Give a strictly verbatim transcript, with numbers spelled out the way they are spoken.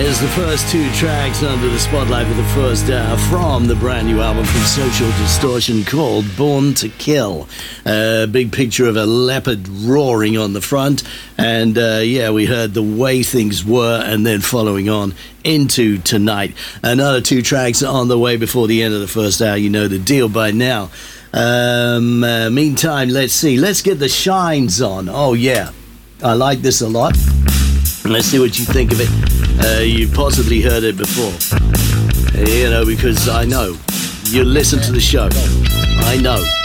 is the first two tracks under the spotlight for the first hour from the brand new album from Social Distortion called Born to Kill. A uh, big picture of a leopard roaring on the front, and uh, yeah, we heard The Way Things Were, and then following on into Tonight. Another two tracks on the way before the end of the first hour. You know the deal by now. Um, uh, meantime, let's see. Let's get the Shines on. Oh yeah, I like this a lot. Let's see what you think of it. Uh, you possibly heard it before. You know, because I know. You listen to the show. I know.